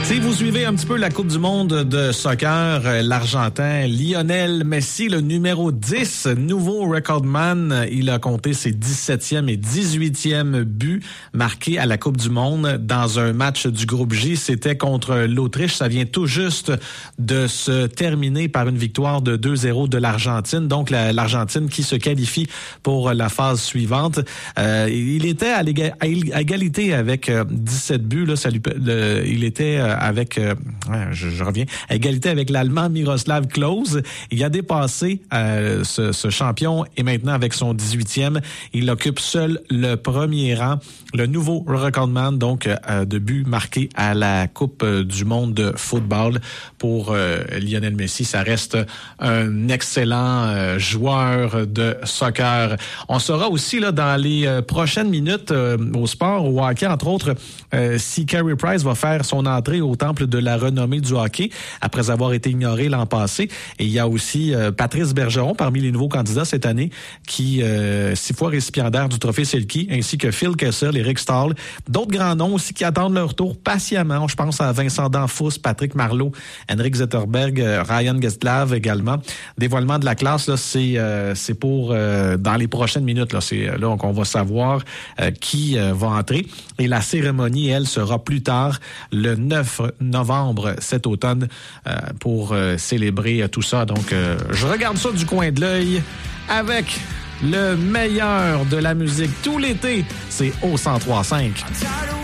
Si vous suivez un petit peu la Coupe du monde de soccer, l'Argentin Lionel Messi, le numéro 10, nouveau recordman, il a compté ses 17e et 18e buts marqués à la Coupe du monde dans un match du groupe J. C'était contre l'Autriche. Ça vient tout juste de se terminer par une victoire de 2-0 de l'Argentine. Donc, l'Argentine qui se qualifie pour la phase suivante. Il était à égalité avec 17 buts. Là, il était avec, je reviens, à égalité avec l'Allemand Miroslav Klose. Il a dépassé ce champion et maintenant avec son 18e, il occupe seul le premier rang, le nouveau recordman donc de buts marqués à la Coupe du monde de football pour Lionel Messi. Ça reste un excellent joueur de soccer. On saura aussi là dans les prochaines minutes au sport, au hockey entre autres, si Carey Price va faire son entrée au temple de la renommée du hockey après avoir été ignoré l'an passé. Et il y a aussi Patrice Bergeron parmi les nouveaux candidats cette année qui 6 fois récipiendaire du trophée Selke, ainsi que Phil Kessel et Rick Stahl. D'autres grands noms aussi qui attendent leur tour patiemment. Je pense à Vincent Danfous, Patrick Marleau, Henrik Zetterberg, Ryan Getzlaf également. Dévoilement de la classe, là, c'est pour dans les prochaines minutes. Là, c'est là qu'on va savoir qui va entrer. Et la cérémonie, elle, sera plus tard, le 9 novembre cet automne, pour célébrer tout ça. Donc, je regarde ça du coin de l'œil avec le meilleur de la musique tout l'été. C'est au 103.5.